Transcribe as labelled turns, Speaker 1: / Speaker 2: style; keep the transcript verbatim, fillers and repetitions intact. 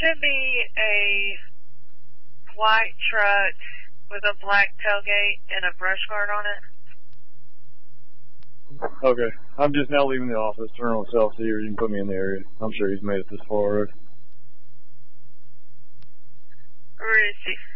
Speaker 1: send me a white truck with a black tailgate and a brush guard on it.
Speaker 2: Okay. I'm just now leaving the office. Turn on cell, see if you can put me in the area. I'm sure he's made it this far already.
Speaker 1: Where is he?